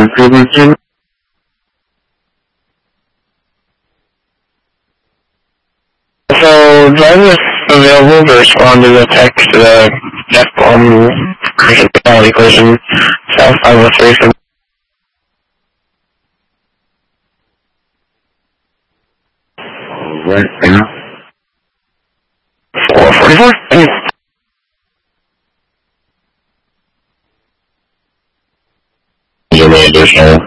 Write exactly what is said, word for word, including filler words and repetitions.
Frequency. So, driver available to respond to the text to the F bomb personality collision South five oh three from right now. four forty-four? Is there any additional